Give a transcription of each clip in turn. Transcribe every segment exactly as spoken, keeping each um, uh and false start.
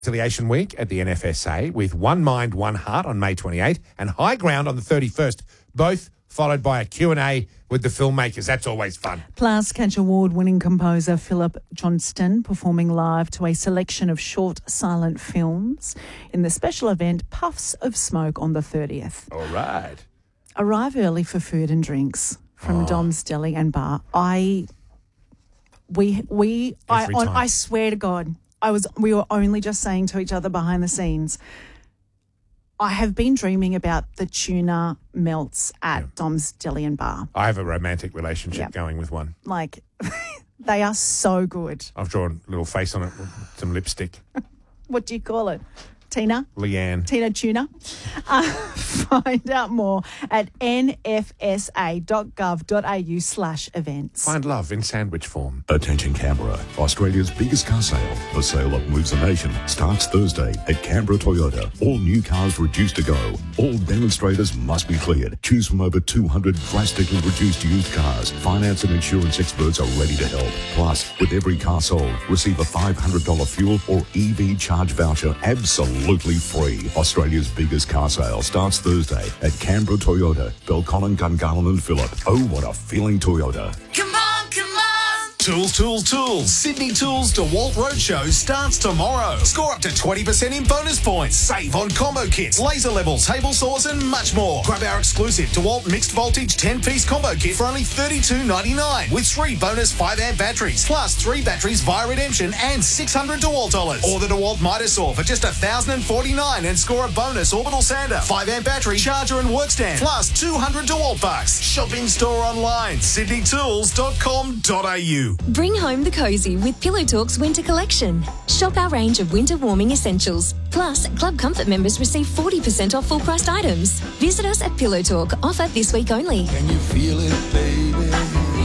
Reconciliation Week at the N F S A with One Mind, One Heart on May twenty-eighth and High Ground on the thirty-first, both followed by a Q and A with the filmmakers. That's always fun. Plus, catch award-winning composer Philip Johnston performing live to a selection of short silent films in the special event Puffs of Smoke on the thirtieth. All right. Arrive early for food and drinks from Oh. Dom's Deli and Bar. I, we, we, I, Every on, time. I swear to God, I was. We were only just saying to each other behind the scenes, I have been dreaming about the tuna melts at Yeah. Dom's Deli and Bar. I have a romantic relationship Yep. going with one. Like, they are so good. I've drawn a little face on it with some lipstick. What do you call it? Tina? Leanne. Tina Tuna. Uh, find out more at nfsa.gov.au slash events. Find love in sandwich form. Attention Canberra, Australia's biggest car sale. The sale that moves the nation starts Thursday at Canberra Toyota. All new cars reduced to go. All demonstrators must be cleared. Choose from over two hundred drastically reduced used cars. Finance and insurance experts are ready to help. Plus, with every car sold, receive a five hundred dollars fuel or E V charge voucher absolutely free. Australia's biggest car sale starts Thursday at Canberra Toyota. Belconnen, Gungahlin and Phillip. Oh, what a feeling Toyota. Come on, come on! Tools, Tools, Tools. Sydney Tools DeWalt Roadshow starts tomorrow. Score up to twenty percent in bonus points. Save on combo kits, laser levels, table saws and much more. Grab our exclusive DeWalt Mixed Voltage ten-piece combo kit for only thirty-two ninety-nine with three bonus five amp batteries, plus three batteries via redemption and six hundred DeWalt dollars. Or the DeWalt Mitre Saw for just one thousand forty-nine and score a bonus orbital sander, five amp battery, charger and work stand, plus two hundred DeWalt bucks. Shopping store online, sydney tools dot com dot a u. Bring home the cozy with Pillow Talk's winter collection. Shop our range of winter warming essentials. Plus, Club Comfort members receive forty percent off full-priced items. Visit us at Pillow Talk. Offer this week only. Can you feel it, baby?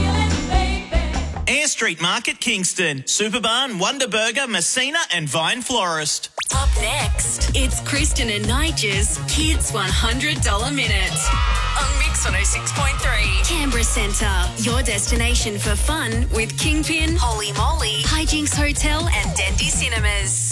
Air Street Market, Kingston. Superbarn, Wonder Burger, Messina and Vine Florist. Up next, It's Kristen and Nigel's Kids one hundred dollars Minute on Mix one oh six point three. Canberra Centre, your destination for fun with Kingpin, Holy Moly, Hijinks Hotel and Dendy Cinemas.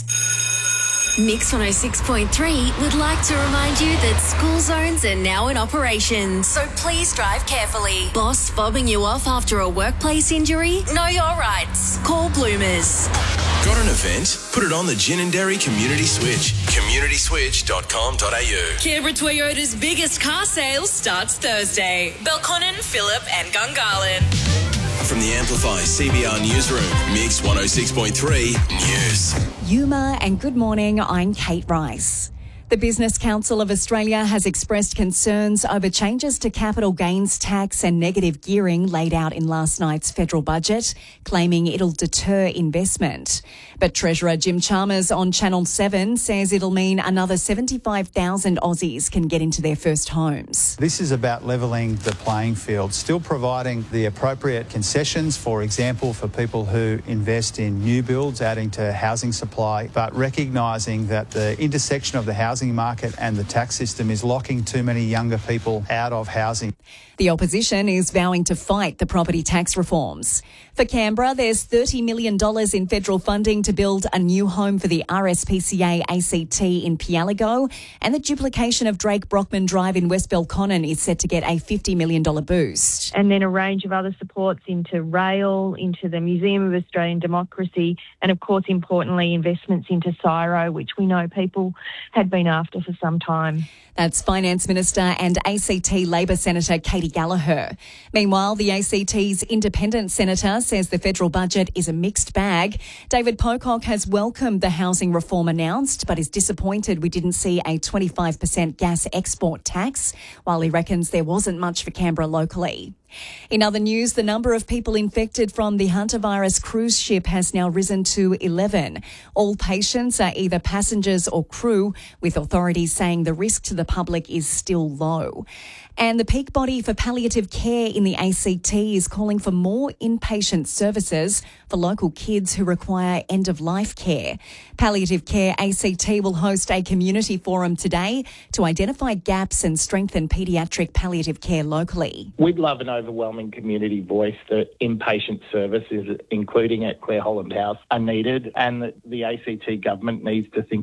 Mix one oh six point three would like to remind you that school zones are now in operation, so please drive carefully. Boss fobbing you off after a workplace injury? Know your rights. Call Bloomers. Got an event? Put it on the Gin and Dairy Community Switch. community switch dot com dot a u. Canberra Toyota's biggest car sale starts Thursday. Belconnen, Phillip and Gungahlin. From the Amplify C B R Newsroom, Mix one oh six point three News. Yuma and good morning, I'm Kate Rice. The Business Council of Australia has expressed concerns over changes to capital gains tax and negative gearing laid out in last night's federal budget, claiming it'll deter investment. But Treasurer Jim Chalmers on Channel seven says it'll mean another seventy-five thousand Aussies can get into their first homes. This is about levelling the playing field, still providing the appropriate concessions, for example, for people who invest in new builds, adding to housing supply, but recognising that the intersection of the housing market and the tax system is locking too many younger people out of housing. The opposition is vowing to fight the property tax reforms. For Canberra, there's thirty million dollars in federal funding to build a new home for the R S P C A A C T in Pialigo, and the duplication of Drake Brockman Drive in West Belconnen is set to get a fifty million dollars boost. And then a range of other supports into rail, into the Museum of Australian Democracy, and of course, importantly, investments into C S I R O, which we know people had been after for some time. That's Finance Minister and A C T Labor Senator Katie Gallagher. Meanwhile, the A C T's independent senator says the federal budget is a mixed bag. David Pocock has welcomed the housing reform announced, but is disappointed we didn't see a twenty-five percent gas export tax, while he reckons there wasn't much for Canberra locally. In other news, the number of people infected from the hantavirus cruise ship has now risen to eleven. All patients are either passengers or crew, with authorities saying the risk to the public is still low. And the peak body for palliative care in the A C T is calling for more inpatient services for local kids who require end-of-life care. Palliative Care A C T will host a community forum today to identify gaps and strengthen paediatric palliative care locally. We'd love an overwhelming community voice that inpatient services, including at Clare Holland House, are needed, and that the A C T government needs to think